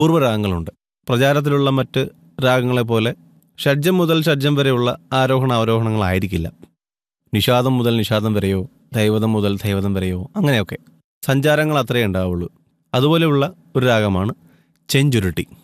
പൂർവ്വരാഗങ്ങളുണ്ട്. പ്രചാരത്തിലുള്ള മറ്റ് രാഗങ്ങളെ പോലെ ഷഡ്ജം മുതൽ ഷഡ്ജം വരെയുള്ള ആരോഹണ അവരോഹണങ്ങളായിരിക്കില്ല. നിഷാദം മുതൽ നിഷാദം വരെയോ ദൈവതം മുതൽ ദൈവതം വരെയോ അങ്ങനെയൊക്കെ സഞ്ചാരങ്ങൾ അത്രയേ ഉണ്ടാവുള്ളൂ. അതുപോലെയുള്ള ഒരു രാഗമാണ് ചെഞ്ചുരുട്ടി.